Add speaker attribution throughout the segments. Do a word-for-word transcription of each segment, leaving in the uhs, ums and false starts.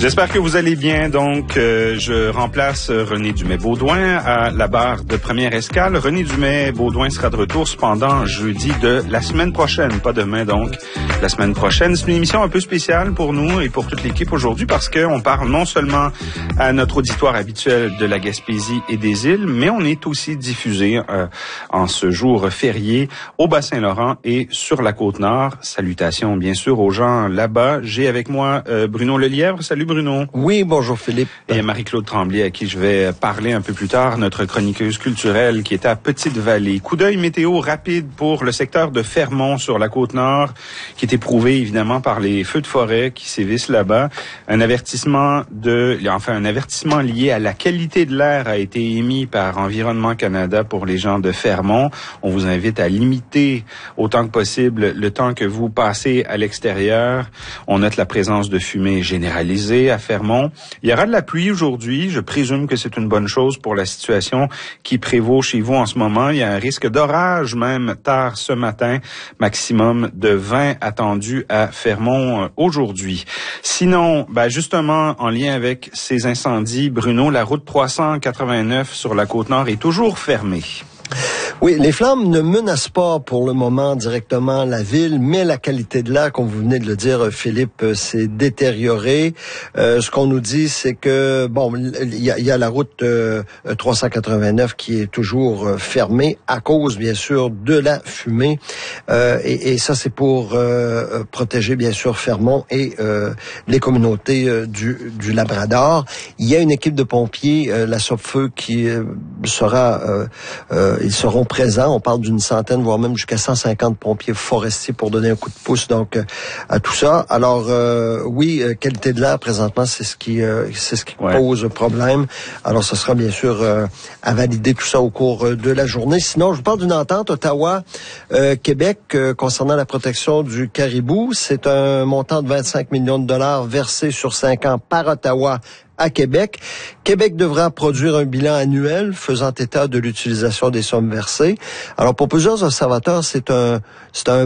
Speaker 1: J'espère que vous allez bien. Donc, euh, je remplace René Dumais-Baudouin à la barre de première escale. René Dumais-Baudouin sera de retour cependant jeudi de la semaine prochaine, pas demain donc, la semaine prochaine. C'est une émission un peu spéciale pour nous et pour toute l'équipe aujourd'hui parce qu'on parle non seulement à notre auditoire habituel de la Gaspésie et des îles, mais on est aussi diffusé euh, en ce jour férié au Bas-Saint-Laurent et sur la Côte-Nord. Salutations bien sûr aux gens là-bas. J'ai avec moi euh, Bruno Lelièvre. Salut Bruno.
Speaker 2: Oui, bonjour Philippe.
Speaker 1: Et Marie-Claude Tremblay, à qui je vais parler un peu plus tard, notre chroniqueuse culturelle qui est à Petite-Vallée. Coup d'œil météo rapide pour le secteur de Fermont sur la Côte-Nord, qui est éprouvé évidemment par les feux de forêt qui sévissent là-bas. Un avertissement de, enfin un avertissement lié à la qualité de l'air a été émis par Environnement Canada pour les gens de Fermont. On vous invite à limiter autant que possible le temps que vous passez à l'extérieur. On note la présence de fumée généralisée à Fermont. Il y aura de la pluie aujourd'hui. Je présume que c'est une bonne chose pour la situation qui prévaut chez vous en ce moment. Il y a un risque d'orage même tard ce matin. Maximum de vingt attendu à Fermont aujourd'hui. Sinon, ben justement, en lien avec ces incendies, Bruno, la route trois cent quatre-vingt-neuf sur la Côte-Nord est toujours fermée.
Speaker 2: Oui, les flammes ne menacent pas pour le moment directement la ville, mais la qualité de l'air, comme vous venez de le dire, Philippe, s'est détériorée. Euh, ce qu'on nous dit, c'est que, bon, il y a, y a la route euh, trois cent quatre-vingt-neuf qui est toujours euh, fermée à cause, bien sûr, de la fumée. Euh, et, et ça, c'est pour euh, protéger, bien sûr, Fermont et euh, les communautés euh, du, du Labrador. Il y a une équipe de pompiers, euh, la Sopfeu, qui euh, sera... Euh, euh, ils seront présents. On parle d'une centaine, voire même jusqu'à cent cinquante pompiers forestiers pour donner un coup de pouce donc euh, à tout ça. Alors euh, oui, euh, qualité de l'air présentement, c'est ce qui euh, c'est ce qui ouais. pose problème. Alors ce sera bien sûr euh, à valider tout ça au cours euh, de la journée. Sinon, je vous parle d'une entente Ottawa euh, Québec euh, concernant la protection du caribou. C'est un montant de vingt-cinq millions de dollars versé sur cinq ans par Ottawa à Québec. Québec devra produire un bilan annuel faisant état de l'utilisation des sommes versées. Alors, pour plusieurs observateurs, c'est un, c'est un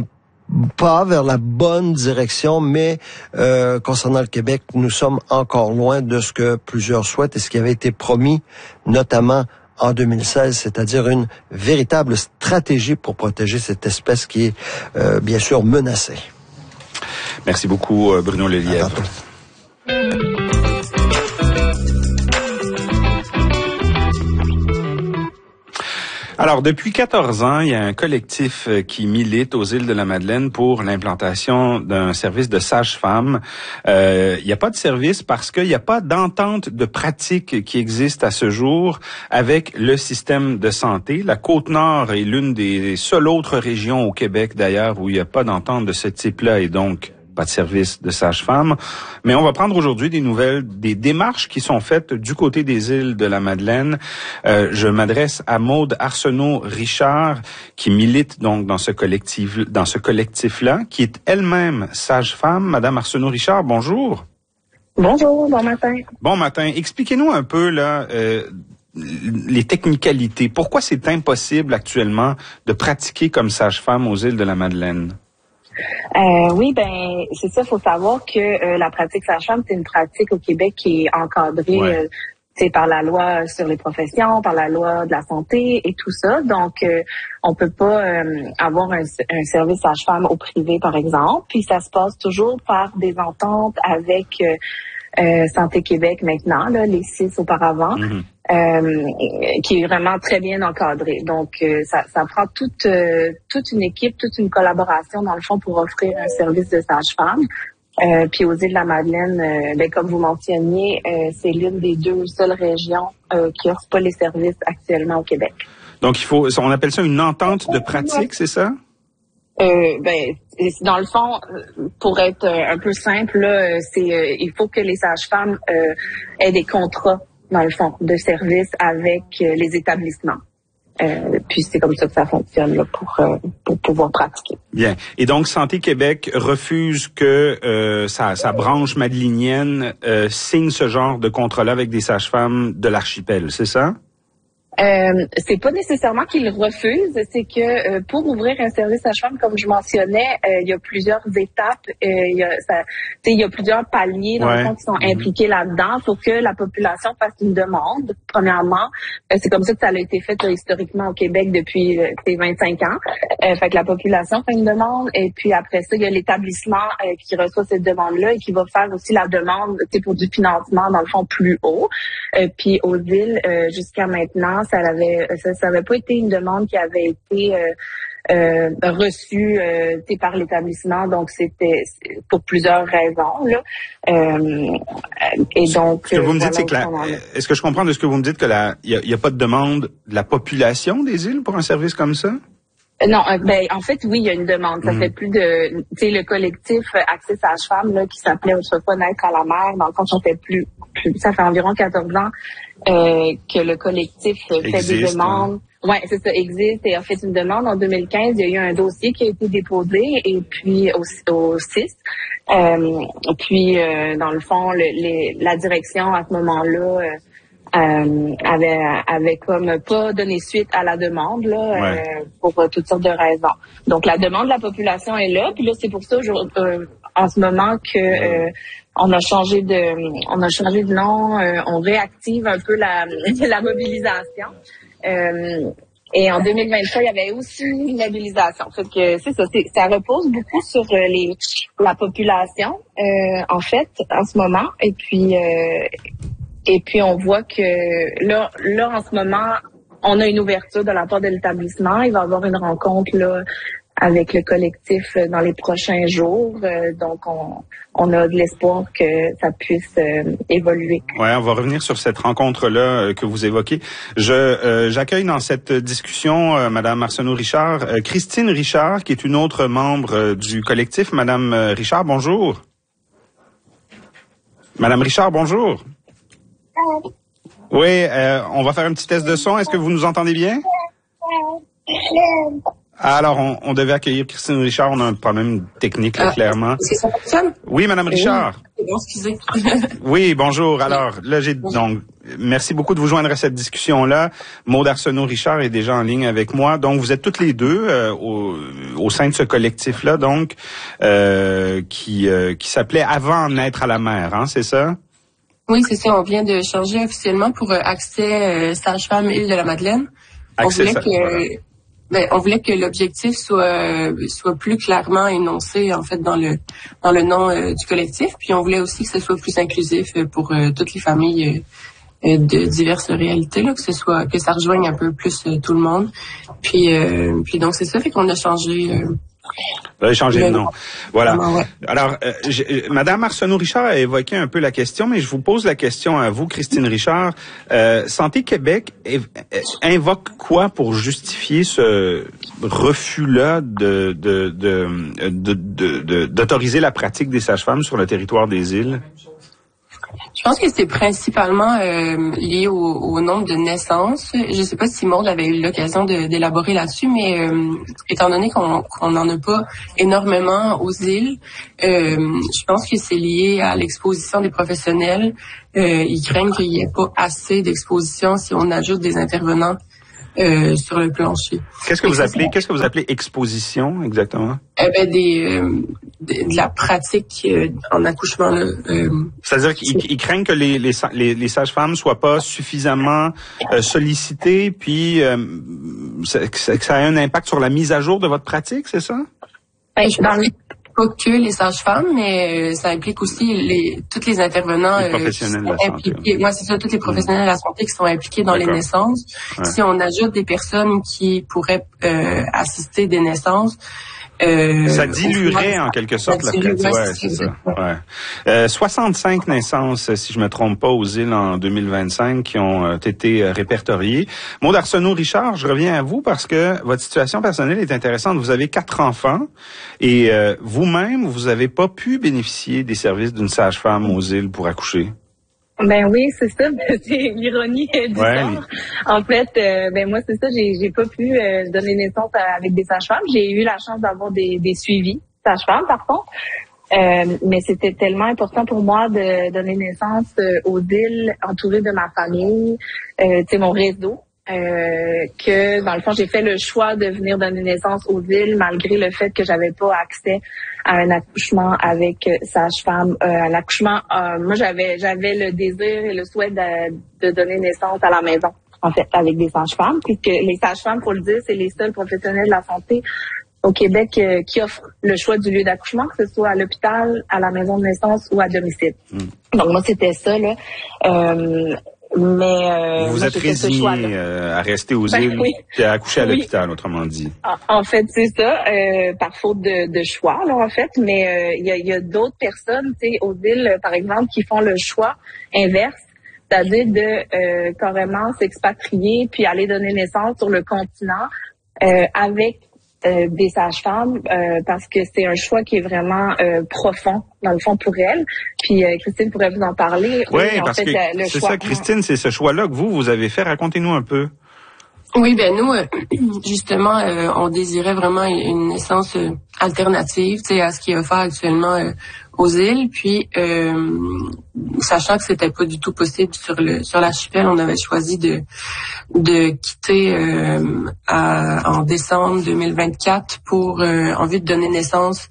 Speaker 2: pas vers la bonne direction, mais euh, concernant le Québec, nous sommes encore loin de ce que plusieurs souhaitent et ce qui avait été promis, notamment en deux mille seize, c'est-à-dire une véritable stratégie pour protéger cette espèce qui est euh, bien sûr menacée.
Speaker 1: Merci beaucoup, Bruno Lelièvre. Alors, depuis quatorze ans, il y a un collectif qui milite aux îles de la Madeleine pour l'implantation d'un service de sage-femme. Euh, il n'y a pas de service parce qu'il n'y a pas d'entente de pratique qui existe à ce jour avec le système de santé. La Côte-Nord est l'une des seules autres régions au Québec, d'ailleurs, où il n'y a pas d'entente de ce type-là et donc pas de service de sage-femme. Mais on va prendre aujourd'hui des nouvelles, des démarches qui sont faites du côté des îles de la Madeleine. Euh, je m'adresse à Maude Arsenault-Richard, qui milite donc dans ce collectif, dans ce collectif-là, qui est elle-même sage-femme. Madame Arsenault-Richard, bonjour.
Speaker 3: Bonjour, bon matin.
Speaker 1: Bon matin. Expliquez-nous un peu, là, euh, les technicalités. Pourquoi c'est impossible actuellement de pratiquer comme sage-femme aux îles de la Madeleine?
Speaker 3: Euh, oui, ben c'est ça. Il faut savoir que euh, la pratique sage-femme, c'est une pratique au Québec qui est encadrée, ouais. euh, par la loi sur les professions, par la loi de la santé et tout ça. Donc, euh, on peut pas euh, avoir un, un service sage-femme au privé, par exemple. Puis ça se passe toujours par des ententes avec euh, euh, Santé Québec maintenant, là, les six auparavant. Mm-hmm. Euh, qui est vraiment très bien encadré. Donc, euh, ça, ça prend toute euh, toute une équipe, toute une collaboration, dans le fond, pour offrir un service de sage-femme. Euh, puis aux îles de la Madeleine, euh, ben, comme vous mentionniez, euh, c'est l'une des deux seules régions euh, qui offrent pas les services actuellement au Québec.
Speaker 1: Donc, il faut, on appelle ça une entente de pratique, c'est ça?
Speaker 3: Euh, ben, dans le fond, pour être un peu simple, là, c'est euh, il faut que les sages-femmes euh, aient des contrats, dans le fond, de service avec euh, les établissements. Euh, puis c'est comme ça que ça fonctionne là, pour, euh, pour pouvoir pratiquer.
Speaker 1: Bien. Et donc, Santé Québec refuse que euh, sa, sa branche madelinienne euh, signe ce genre de contrat-là avec des sages-femmes de l'archipel, c'est ça?
Speaker 3: Euh, c'est pas nécessairement qu'ils refusent, c'est que euh, pour ouvrir un service sage-femme, comme je mentionnais, euh, il y a plusieurs étapes, euh, il y a, ça, il y a plusieurs paliers dans
Speaker 1: ouais.
Speaker 3: le fond qui sont impliqués là-dedans pour que la population fasse une demande. Premièrement, euh, c'est comme ça que ça a été fait là, historiquement au Québec depuis euh, vingt-cinq ans. Euh, fait que la population fait une demande et puis après ça, il y a l'établissement euh, qui reçoit cette demande-là et qui va faire aussi la demande pour du financement dans le fond plus haut. Euh, puis aux îles, euh, jusqu'à maintenant, ça avait ça, ça avait pas été une demande qui avait été euh, euh, reçue euh, par l'établissement, donc c'était pour plusieurs raisons là. Euh, et donc
Speaker 1: ce que vous me dites,
Speaker 3: voilà,
Speaker 1: c'est que la, est-ce que je comprends de ce que vous me dites que la il y a, y a pas de demande de la population des îles pour un service comme ça?
Speaker 3: Non, euh, ben en fait oui, il y a une demande. Ça mmh. fait plus de, tu sais, le collectif Accès Sage-Femme là qui s'appelait autrefois Naître à la mer. Dans le fond, ça fait plus, plus, ça fait environ quatorze ans euh, que le collectif fait existe, des demandes. Hein. Ouais, c'est ça, existe et a fait une demande en deux mille quinze. Il y a eu un dossier qui a été déposé et puis au, au C I S. Euh, puis euh, dans le fond, le, les, la direction à ce moment-là. Euh, Euh, avait avait comme pas donné suite à la demande là ouais. euh, pour euh, toutes sortes de raisons. Donc la demande de la population est là, puis là c'est pour ça euh, en ce moment que euh, on a changé de on a changé de nom, euh, on réactive un peu la la mobilisation. Euh, et en deux mille vingt-trois, il y avait aussi une mobilisation. Fait que c'est ça, c'est, ça repose beaucoup sur euh, les la population euh, en fait en ce moment. Et puis euh, Et puis, on voit que là, là, en ce moment, on a une ouverture de la part de l'établissement. Il va y avoir une rencontre là avec le collectif dans les prochains jours. Euh, donc, on, on a de l'espoir que ça puisse euh, évoluer.
Speaker 1: Ouais, on va revenir sur cette rencontre-là euh, que vous évoquez. Je euh, j'accueille dans cette discussion euh, Madame Arsenault-Richard, euh, Christine Richard, qui est une autre membre euh, du collectif. Madame Richard, bonjour. Madame Richard, bonjour. Oui, euh, on va faire un petit test de son. Est-ce que vous nous entendez bien? Alors, on, on devait accueillir Christine Richard. On a un problème technique, là, ah, clairement. Est-ce que ça fonctionne? Oui, Madame Richard.
Speaker 4: Oui, bon, excusez.
Speaker 1: Oui, bonjour. Alors, là, j'ai donc merci beaucoup de vous joindre à cette discussion-là. Maude Arsenault-Richard est déjà en ligne avec moi. Donc, vous êtes toutes les deux euh, au, au sein de ce collectif-là, donc, euh, qui euh, qui s'appelait Avant Naître à la mer, hein, c'est ça?
Speaker 4: Oui, c'est ça. On vient de changer officiellement pour euh, Accès euh, Sage-Femme Île de la Madeleine. On voulait que, voilà. ben, on voulait que l'objectif soit soit plus clairement énoncé en fait dans le dans le nom euh, du collectif. Puis on voulait aussi que ce soit plus inclusif pour euh, toutes les familles euh, de diverses réalités, là, que ce soit que ça rejoigne un peu plus euh, tout le monde. Puis euh, puis donc c'est ça, fait qu'on a changé. Euh,
Speaker 1: Vous avez changé de nom. Voilà. Alors, euh, Madame Arsenault-Richard a évoqué un peu la question, mais je vous pose la question à vous, Christine Richard. Euh, Santé Québec invoque quoi pour justifier ce refus-là de, de, de, de, de, de, d'autoriser la pratique des sages-femmes sur le territoire des îles?
Speaker 4: Je pense que c'est principalement euh, lié au, au nombre de naissances. Je ne sais pas si Maude avait eu l'occasion de, d'élaborer là-dessus, mais euh, étant donné qu'on qu'on n'en a pas énormément aux îles, euh, je pense que c'est lié à l'exposition des professionnels. Euh, ils craignent qu'il n'y ait pas assez d'exposition si on ajoute des intervenants euh, sur le plancher.
Speaker 1: Qu'est-ce que vous appelez Qu'est-ce que vous appelez exposition exactement?
Speaker 4: Eh ben des euh, de, de la pratique euh, en accouchement là. Euh,
Speaker 1: C'est-à-dire qu'ils ils craignent que les les, les, les sages-femmes soient pas suffisamment euh, sollicitées, puis euh, que ça ait un impact sur la mise à jour de votre pratique, c'est ça?
Speaker 4: Ben, je parle pas que les sages-femmes, mais ça implique aussi les tous les intervenants
Speaker 1: les professionnels
Speaker 4: euh,
Speaker 1: de la santé.
Speaker 4: Moi, c'est ça, tous les professionnels de la santé qui sont impliqués dans D'accord. les naissances. Ouais. Si on ajoute des personnes qui pourraient euh, assister des naissances, Euh,
Speaker 1: ça diluerait en quelque sorte la pratique. Ouais, c'est ça. Ouais. Euh, soixante-cinq naissances, si je me trompe pas, aux îles en deux mille vingt-cinq qui ont euh, été répertoriées. Maude Arsenault-Richard, je reviens à vous parce que votre situation personnelle est intéressante. Vous avez quatre enfants et euh, vous-même, vous n'avez pas pu bénéficier des services d'une sage-femme aux îles pour accoucher.
Speaker 3: Ben oui, c'est ça, c'est l'ironie du
Speaker 1: ouais,
Speaker 3: sort. En fait, euh, ben moi c'est ça, j'ai j'ai pas pu euh, donner naissance avec des sages-femmes. J'ai eu la chance d'avoir des, des suivis sages-femmes par contre, euh, mais c'était tellement important pour moi de donner naissance euh, aux îles, entourée de ma famille, euh, tu sais mon réseau. euh, que dans le fond j'ai fait le choix de venir donner naissance aux îles malgré le fait que j'avais pas accès à un accouchement avec sage-femme. Euh, à l'accouchement, euh, moi j'avais j'avais le désir et le souhait de, de donner naissance à la maison, en fait, avec des sages-femmes, puisque les sages-femmes, pour le dire, c'est les seuls professionnels de la santé au Québec euh, qui offrent le choix du lieu d'accouchement, que ce soit à l'hôpital, à la maison de naissance ou à domicile. Mm. Donc moi c'était ça là. Euh, Mais euh,
Speaker 1: vous
Speaker 3: moi,
Speaker 1: êtes résigné euh, à rester aux
Speaker 3: ben,
Speaker 1: îles
Speaker 3: oui.
Speaker 1: et à accoucher à
Speaker 3: oui.
Speaker 1: l'hôpital, autrement dit.
Speaker 3: En, en fait, c'est ça, euh, par faute de, de choix, là, en fait. Mais il euh, y a, y a d'autres personnes, tu sais, aux îles, par exemple, qui font le choix inverse, c'est-à-dire de euh, carrément s'expatrier puis aller donner naissance sur le continent euh, avec Euh, des sages-femmes euh, parce que c'est un choix qui est vraiment euh, profond dans le fond pour elle. Puis euh, Christine pourrait vous en parler.
Speaker 1: Oui,
Speaker 3: oui
Speaker 1: parce
Speaker 3: en fait,
Speaker 1: que
Speaker 3: le
Speaker 1: c'est
Speaker 3: choix...
Speaker 1: ça, Christine, c'est ce choix-là que vous, vous avez fait. Racontez-nous un peu.
Speaker 4: Oui, ben nous, euh, justement, euh, on désirait vraiment une naissance euh, alternative, tu sais, à ce qui est offert actuellement euh, aux îles. Puis, euh, sachant que c'était pas du tout possible sur le sur l'archipel, on avait choisi de de quitter euh, à, en décembre deux mille vingt-quatre pour euh, en vue de donner naissance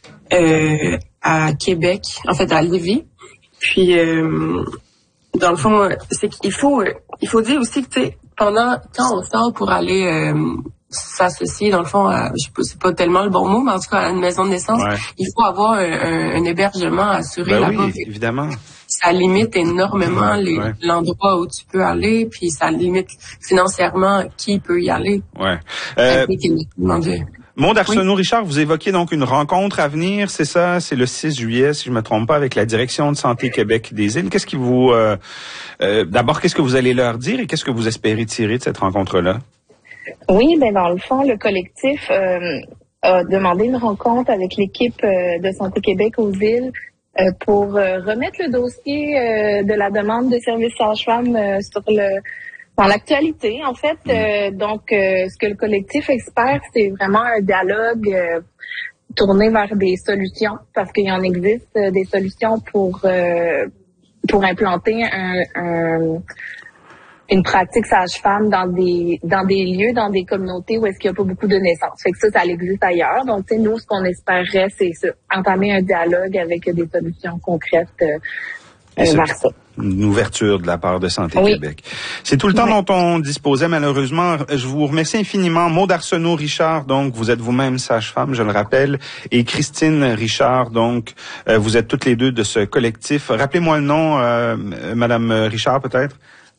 Speaker 4: euh, à Québec, en fait à Lévis. Puis, euh, dans le fond, c'est qu'il faut il faut dire aussi que tu sais, pendant quand on sort pour aller euh, s'associer, dans le fond, à, je sais pas, c'est pas tellement le bon mot, mais en tout cas à une maison de naissance, ouais. il faut avoir un, un, un hébergement assuré
Speaker 1: ben
Speaker 4: là-bas.
Speaker 1: Oui, évidemment.
Speaker 4: Ça limite énormément les, ouais. l'endroit où tu peux aller, puis ça limite financièrement qui peut y aller.
Speaker 1: Ouais. Euh,
Speaker 4: de...
Speaker 1: Maud Arsenault-Richard, vous évoquiez donc une rencontre à venir, c'est ça? C'est le six juillet, si je me trompe pas, avec la Direction de santé Québec des îles. Qu'est-ce qui vous... Euh, euh, d'abord, qu'est-ce que vous allez leur dire et qu'est-ce que vous espérez tirer de cette rencontre-là?
Speaker 3: Oui, ben dans le fond, le collectif euh, a demandé une rencontre avec l'équipe euh, de Santé Québec aux îles euh, pour euh, remettre le dossier euh, de la demande de services sages-femmes euh, sur le dans l'actualité. En fait, euh, donc euh, ce que le collectif espère, c'est vraiment un dialogue euh, tourné vers des solutions, parce qu'il y en existe euh, des solutions pour euh, pour implanter un, un une pratique sage-femme dans des dans des lieux, dans des communautés où est-ce qu'il n'y a pas beaucoup de naissances. Fait que ça, ça existe ailleurs. Donc, tu sais, nous, ce qu'on espérerait, c'est ça, entamer un dialogue avec des solutions concrètes euh, euh, vers ça.
Speaker 1: Une ouverture de la part de Santé
Speaker 3: oui.
Speaker 1: Québec. C'est tout le temps
Speaker 3: oui.
Speaker 1: dont on disposait, malheureusement. Je vous remercie infiniment. Maud Arsenault-Richard, donc, vous êtes vous-même sage-femme, je le rappelle, et Christine Richard, donc, euh, vous êtes toutes les deux de ce collectif. Rappelez-moi le nom, euh, Madame Richard, peut-être?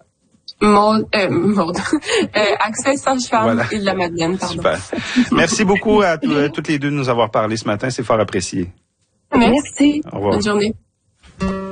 Speaker 4: Maud, euh, Maud. euh, Accès sage-femme voilà. et de la Madeleine, pardon.
Speaker 1: Super. Merci beaucoup à, t- à toutes les deux de nous avoir parlé ce matin. C'est fort apprécié.
Speaker 4: Merci.
Speaker 1: Au revoir.
Speaker 4: Bonne journée.